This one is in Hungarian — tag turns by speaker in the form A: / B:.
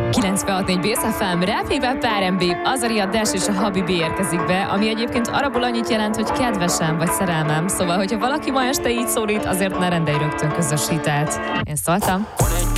A: 96.4 BSFM, Rap Hip Hop R&B, Azari a Dash és a Habibi érkezik be, ami egyébként arabul annyit jelent, hogy kedvesem vagy szerelmem, szóval hogyha valaki ma este így szólít, azért ne rendelj rögtön közösítelt. Én szóltam.